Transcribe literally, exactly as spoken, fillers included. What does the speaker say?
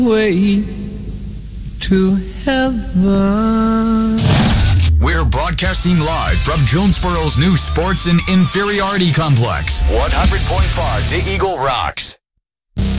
way to heaven. We're broadcasting live from Jonesboro's new Sports and Inferiority Complex. one hundred point five to Eagle Rock.